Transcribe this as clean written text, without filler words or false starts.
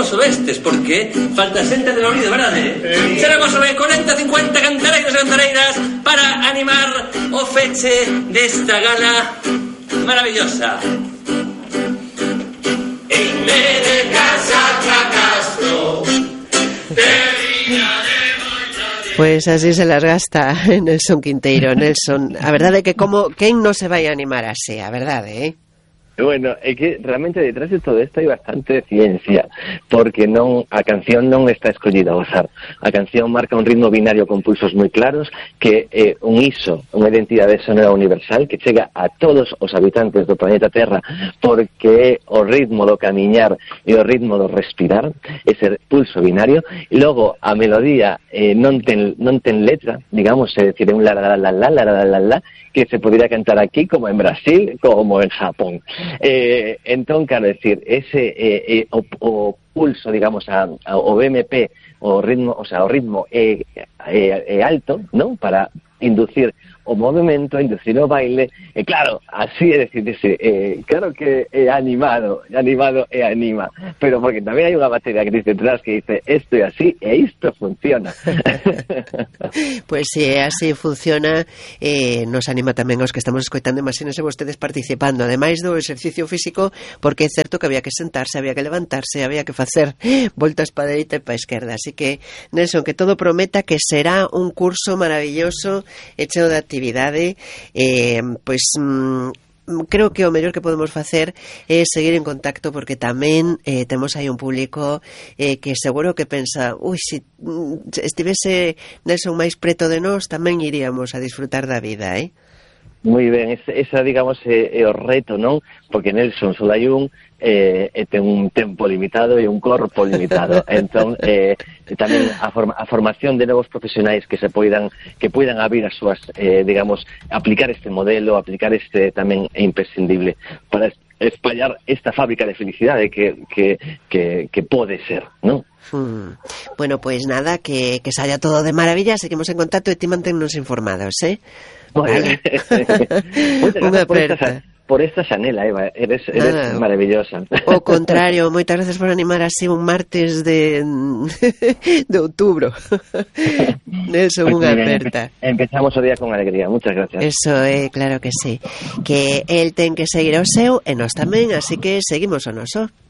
seremos oestes, porque falta xente de oído, verdade? Seremos 40, 50 cantareiros e cantareiras para animar o feche desta gala maravillosa. Inme de casa Castro, Pois así se las gasta Nelson Quinteiro. Nelson, a verdade é que quen non se vai animar así, a verdade, Bueno, é que realmente detrás de todo isto hai bastante ciencia, porque a canción non está escollida ao azar. A canción marca un ritmo binario con pulsos moi claros, que é un iso, unha identidade sonora universal que chega a todos os habitantes do planeta Terra, porque é o ritmo do camiñar e o ritmo do respirar, ese pulso binario, e logo a melodía non ten letra, digamos, é dicir, é un la la la la la la la la, que se podría cantar aquí como en Brasil, como en Japón. Entón, quero decir, ese o pulso, digamos, o BMP, o ritmo, o sea, o ritmo é alto, non? Para inducir o movimento, inducir o baile, e claro, así é decirse, claro que é animado e anima, pero porque tamén hai unha batería gris detrás que dice, isto é así, e isto funciona. Pois se é así funciona, nos anima tamén aos que estamos escoitando, imagínense vostedes participando, ademais do exercicio físico, porque é certo que había que sentarse, había que levantarse, había que facer voltas para a dereita e para a esquerda, así que, Nelson, que todo prometa que será un curso maravilloso e cheo de actividade, creo que o mellor que podemos facer é seguir en contacto, porque tamén temos aí un público que seguro que pensa, se estivese Nelson máis preto de nós tamén iríamos a disfrutar da vida, Moi ben, esa digamos é o reto, non? Porque Nelson só hai un, ten un tempo limitado e un corpo limitado. Entón, tamén a formación de novos profesionais que poidan abrir as súas, digamos, aplicar este modelo, aplicar este tamén é imprescindible para espallar esta fábrica de felicidade que pode ser, non? Bueno, pois nada, que saia todo de maravilla, seguimos en contacto e ti manténnos informados, Vale. Unha aperta por esta xanela, Eva, eres maravillosa. O contrario, moitas gracias por animar así un martes de outubro. Nelson, unha aperta. Empezamos o día con alegría, muchas gracias. Eso é, claro que sí. Que el ten que seguir o seu e nós tamén, así que seguimos o noso.